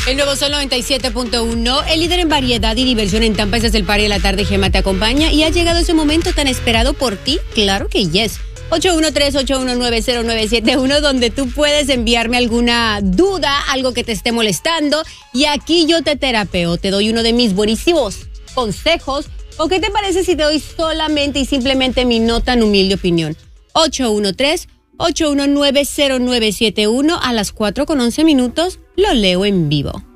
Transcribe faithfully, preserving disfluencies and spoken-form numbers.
El nuevo Sol noventa y siete punto uno, el líder en variedad y diversión en Tampa. Este es el Party de la Tarde. Gema te acompaña y ha llegado ese momento tan esperado por ti. Claro que yes. ocho uno tres, ocho uno nueve, cero nueve siete uno, donde tú puedes enviarme alguna duda, algo que te esté molestando. Y aquí yo te terapeo, te doy uno de mis buenísimos consejos. ¿O qué te parece si te doy solamente y simplemente mi no tan humilde opinión? ocho uno tres, ocho uno nueve, cero nueve siete uno, a las cuatro con once minutos lo leo en vivo.